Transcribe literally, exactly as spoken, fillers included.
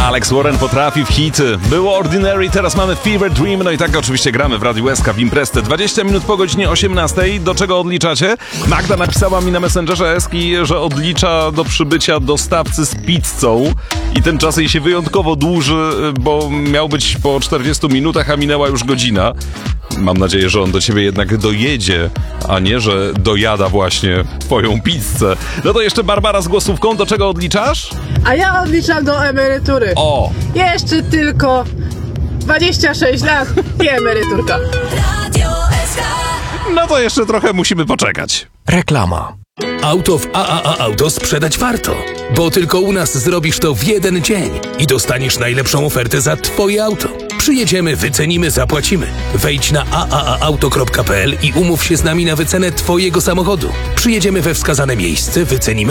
Alex Warren potrafi w hity. Było Ordinary, teraz mamy Fever Dream. No i tak oczywiście gramy w Radiu S K w Imprezę. dwadzieścia minut po godzinie osiemnastej. Do czego odliczacie? Magda napisała mi na Messengerze Eski, że odlicza do przybycia dostawcy z pizzą. I ten czas jej się wyjątkowo dłuży, bo miał być po czterdziestu minutach, a minęła już godzina. Mam nadzieję, że on do ciebie jednak dojedzie, a nie, że dojada właśnie twoją pizzę. No to jeszcze Barbara z głosówką. Do czego odliczasz? A ja odliczam do emerytury. O! Jeszcze tylko dwadzieścia sześć lat i emeryturka. No to jeszcze trochę musimy poczekać. Reklama. Auto w A A A Auto sprzedać warto, bo tylko u nas zrobisz to w jeden dzień i dostaniesz najlepszą ofertę za twoje auto. Przyjedziemy, wycenimy, zapłacimy. Wejdź na a a a auto kropka p l i umów się z nami na wycenę twojego samochodu. Przyjedziemy we wskazane miejsce, wycenimy